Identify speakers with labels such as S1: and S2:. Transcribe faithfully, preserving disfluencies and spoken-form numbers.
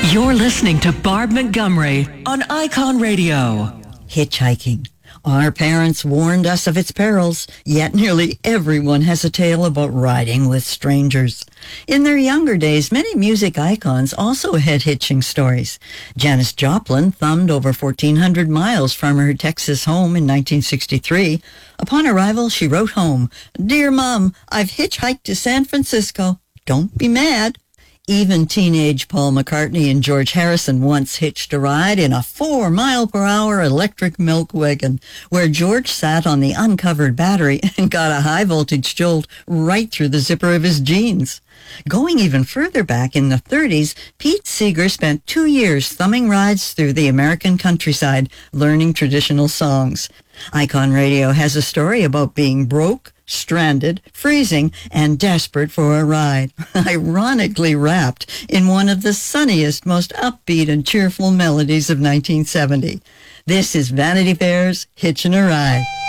S1: You're listening to Barb Montgomery on Icon Radio.
S2: Hitchhiking. Our parents warned us of its perils, yet nearly everyone has a tale about riding with strangers. In their younger days, many music icons also had hitching stories. Janis Joplin thumbed over fourteen hundred miles from her Texas home in nineteen sixty-three. Upon arrival, she wrote home, "Dear Mom, I've hitchhiked to San Francisco. Don't be mad." Even teenage Paul McCartney and George Harrison once hitched a ride in a four-mile-per-hour electric milk wagon, where George sat on the uncovered battery and got a high-voltage jolt right through the zipper of his jeans. Going even further back in the thirties, Pete Seeger spent two years thumbing rides through the American countryside, learning traditional songs. Icon Radio has a story about being broke, stranded, freezing, and desperate for a ride, ironically wrapped in one of the sunniest, most upbeat and cheerful melodies of nineteen seventy. This is Vanity Fair's Hitchin' a Ride.